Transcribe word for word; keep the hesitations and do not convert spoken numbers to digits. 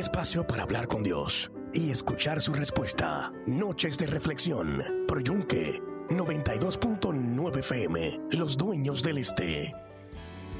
espacio para hablar con Dios y escuchar su respuesta. Noches de reflexión por Yunque noventa y dos punto nueve F M, Los Dueños del Este.